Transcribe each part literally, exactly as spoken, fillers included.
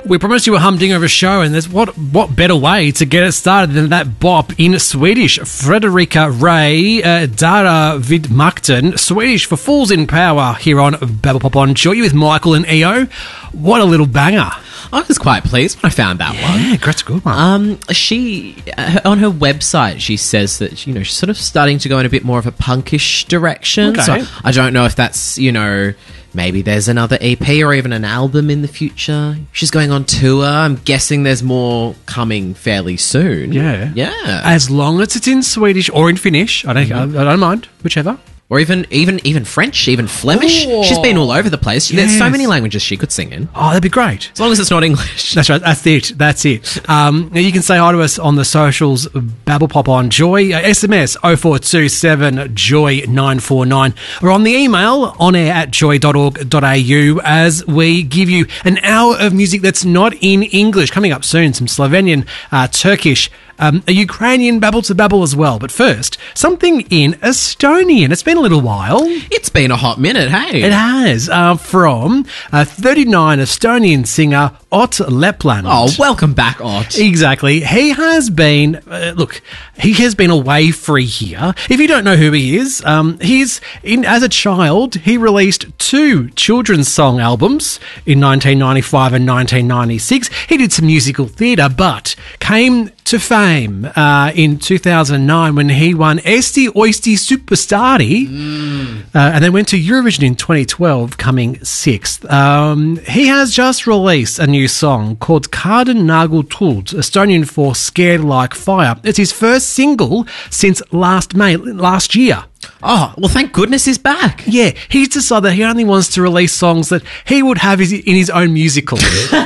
We promised you a humdinger of a show, and there's what what better way to get it started than that bop in Swedish. Frederica Ray, uh, Dara Vidmakten, Swedish for Fools in Power here on Babble Pop on Joy with Michael and E O. What a little banger. I was quite pleased when I found that yeah, one. Yeah, that's a good one. Um, she, uh, on her website, she says that, you know, she's sort of starting to go in a bit more of a punkish direction. Okay. So I don't know if that's, you know, maybe there's another E P or even an album in the future. She's going on tour. I'm guessing there's more coming fairly soon. Yeah. Yeah. As long as it's in Swedish or in Finnish, I don't, mm-hmm. I, I don't mind, whichever. Or even even even French, even Flemish. Ooh. She's been all over the place. Yes. There's so many languages she could sing in. Oh, that'd be great. As long as it's not English. That's right. That's it. That's it. Um, you can say hi to us on the socials, Babble Pop on Joy, uh, S M S oh four two seven joy nine four nine, or on the email on air at joy dot org dot a u as we give you an hour of music that's not in English. Coming up soon, some Slovenian, uh, Turkish, Um, a Ukrainian babble to babble as well. But first, something in Estonian. It's been a little while. It's been a hot minute, hey? It has. Uh, from uh, thirty-nine Estonian singer Ott Lepland. Oh, welcome back, Ott. Exactly. He has been, uh, look, he has been away for a year. If you don't know who he is, um, he's, in as a child, he released two children's song albums in nineteen ninety-five and nineteen ninety-six. He did some musical theatre, but came to fame uh, in two thousand nine when he won Eesti Oisti Superstari mm. uh, and then went to Eurovision in twenty twelve, coming sixth. Um, he has just released a new song called Karden Nagu Tuld, Estonian for Scared Like Fire. It's his first single since last May, last year. Oh, well, thank goodness he's back. Yeah, he's decided he only wants to release songs that he would have in his own musical.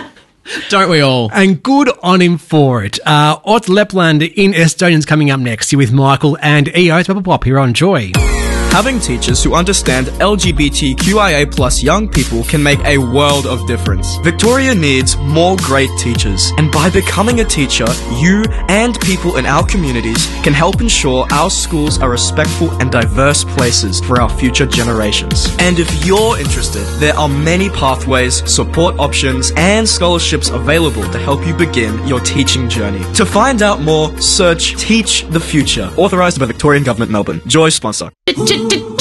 Don't we all? And good on him for it. Uh, Ott Lepland in Estonian's coming up next here with Michael and E O. It's Babble Pop here on Joy. Having teachers who understand L G B T Q I A plus young people can make a world of difference. Victoria needs more great teachers, and by becoming a teacher, you and people in our communities can help ensure our schools are respectful and diverse places for our future generations. And if you're interested, there are many pathways, support options, and scholarships available to help you begin your teaching journey. To find out more, search Teach the Future, authorised by Victorian Government Melbourne. Joy sponsor.